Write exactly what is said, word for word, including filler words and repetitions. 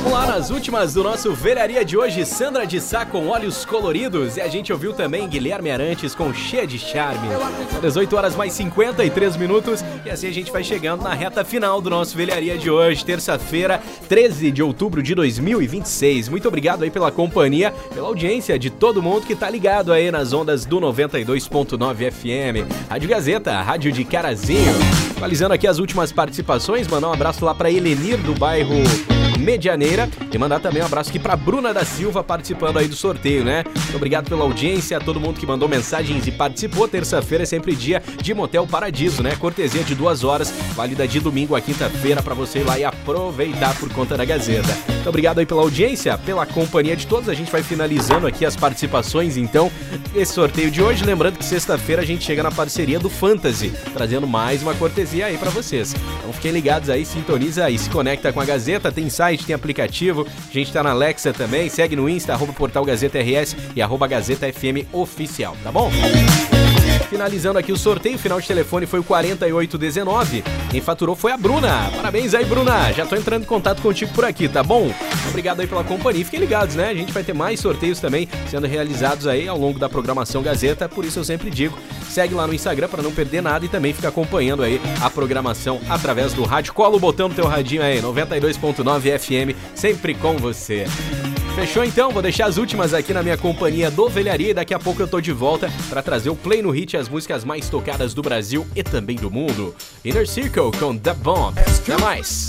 Vamos lá nas últimas do nosso Velharia de hoje. Sandra de Sá com Olhos Coloridos. E a gente ouviu também Guilherme Arantes com Cheia de Charme. São dezoito horas mais cinquenta e três minutos. E assim a gente vai chegando na reta final do nosso Velharia de hoje. Terça-feira, treze de outubro de dois mil e vinte e seis. Muito obrigado aí pela companhia, pela audiência de todo mundo que tá ligado aí nas ondas do noventa e dois ponto nove F M. Rádio Gazeta, a rádio de Carazinho. Atualizando aqui as últimas participações. Mandar um abraço lá pra Elenir do bairro Medianeira e mandar também um abraço aqui pra Bruna da Silva participando aí do sorteio, né? Muito obrigado pela audiência, a todo mundo que mandou mensagens e participou. Terça-feira é sempre dia de Motel Paradiso, né? Cortesia de duas horas, válida de domingo a quinta-feira pra você ir lá e aproveitar por conta da Gazeta. Muito obrigado aí pela audiência, pela companhia de todos. A gente vai finalizando aqui as participações, então, esse sorteio de hoje. Lembrando que sexta-feira a gente chega na parceria do Fantasy, trazendo mais uma cortesia aí pra vocês. Então fiquem ligados aí, sintoniza aí, se conecta com a Gazeta, tem site, tem aplicativo, a gente tá na Alexa também, segue no Insta, arroba Portal Gazeta R S e arroba Gazeta F M Oficial, tá bom? Finalizando aqui o sorteio, o final de telefone foi o quarenta e oito dezenove. Quem faturou foi a Bruna. Parabéns aí, Bruna. Já tô entrando em contato contigo por aqui, tá bom? Obrigado aí pela companhia. Fiquem ligados, né? A gente vai ter mais sorteios também sendo realizados aí ao longo da programação Gazeta. Por isso eu sempre digo, segue lá no Instagram para não perder nada e também fica acompanhando aí a programação através do rádio. Cola o botão do teu radinho aí, noventa e dois ponto nove F M, sempre com você. Fechou então? Vou deixar as últimas aqui na minha companhia do Velharia e daqui a pouco eu tô de volta para trazer o Play no Hit, as músicas mais tocadas do Brasil e também do mundo. Inner Circle com The Bomb. Até mais!